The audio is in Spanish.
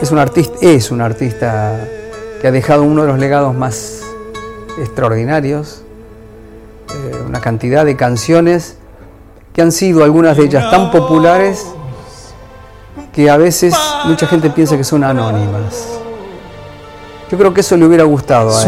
es un artista que ha dejado uno de los legados más extraordinarios, una cantidad de canciones que han sido algunas de ellas tan populares que a veces mucha gente piensa que son anónimas. Yo creo que eso le hubiera gustado a él.